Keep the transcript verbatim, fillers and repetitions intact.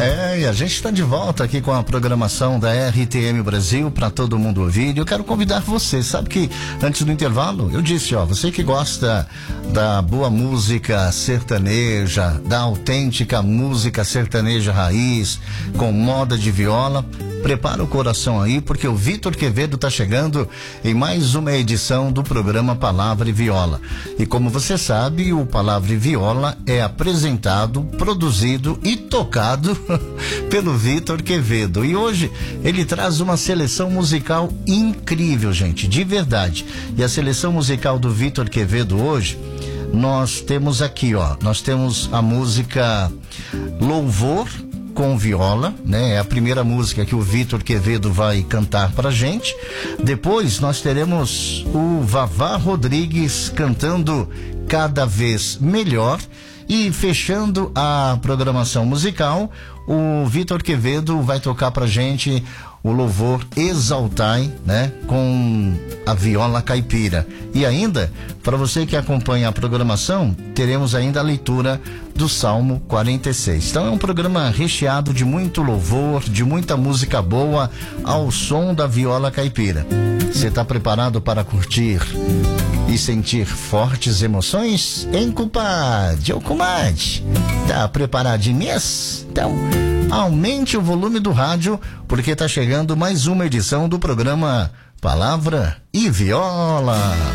É, e a gente está de volta aqui com a programação da R T M Brasil para todo mundo ouvir. E eu quero convidar você, sabe que antes do intervalo eu disse, ó, você que gosta da boa música sertaneja, da autêntica música sertaneja raiz, com moda de viola, prepara o coração aí, porque o Vitor Quevedo tá chegando em mais uma edição do programa Palavra e Viola. E como você sabe, o Palavra e Viola é apresentado, produzido e tocado pelo Vitor Quevedo. E hoje ele traz uma seleção musical incrível, gente, de verdade. E a seleção musical do Vitor Quevedo hoje, nós temos aqui, ó, nós temos a música Louvor com viola, né? É a primeira música que o Vitor Quevedo vai cantar pra gente. Depois nós teremos o Vavá Rodrigues cantando Cada Vez Melhor. E fechando a programação musical, o Vitor Quevedo vai tocar pra gente o louvor Exaltai, né? Com a viola caipira. E ainda, para você que acompanha a programação, teremos ainda a leitura do Salmo quarenta e seis. Então é um programa recheado de muito louvor, de muita música boa ao som da viola caipira. Você está preparado para curtir e sentir fortes emoções? Hein, compadre ou comadre? Tá preparadinho mesmo? Então, aumente o volume do rádio, porque tá chegando mais uma edição do programa Palavra e Viola.